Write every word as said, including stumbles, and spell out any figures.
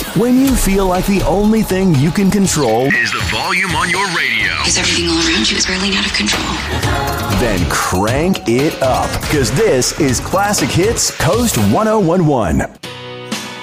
When you feel like the only thing you can control is the volume on your radio. Because everything all around you is whirling out of control. Then crank it up, because this is Classic Hits Coast ten eleven.